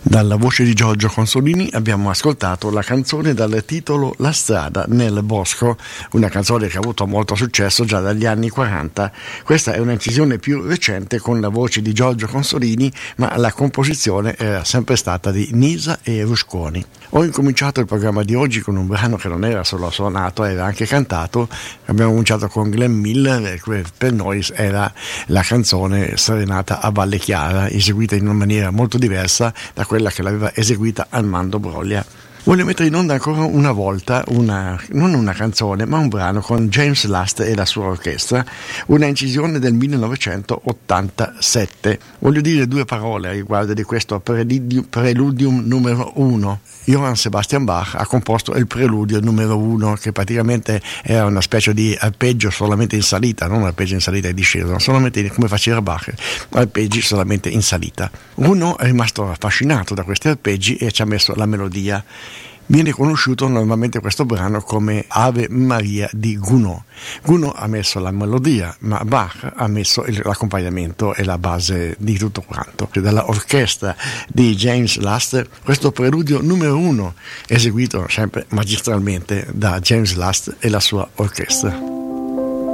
Dalla voce di Giorgio Consolini abbiamo ascoltato la canzone dal titolo La strada nel bosco, una canzone che ha avuto molto successo già dagli anni 40. Questa è un'incisione più recente con la voce di Giorgio Consolini, ma la composizione era sempre stata di Nisa e Rusconi. Ho incominciato il programma di oggi con un brano che non era solo suonato, era anche cantato. Abbiamo cominciato con Glenn Miller, che per noi era la canzone Serenata a Valle Chiara, eseguita in una maniera molto diversa da quella che l'aveva eseguita Armando Broglia. Voglio mettere in onda ancora una volta non una canzone, ma un brano con James Last e la sua orchestra, una incisione del 1987. Voglio dire due parole a riguardo di questo preludium numero 1. Johann Sebastian Bach ha composto il preludio numero 1, che praticamente era una specie di arpeggio solamente in salita, non arpeggio in salita e discesa, solamente come faceva Bach, arpeggi solamente in salita. Uno è rimasto affascinato da questi arpeggi e ci ha messo la melodia. Viene conosciuto normalmente questo brano come Ave Maria di Gounod. Gounod ha messo la melodia, ma Bach ha messo l'accompagnamento e la base di tutto quanto. Dalla orchestra di James Last, questo preludio numero 1, eseguito sempre magistralmente da James Last e la sua orchestra.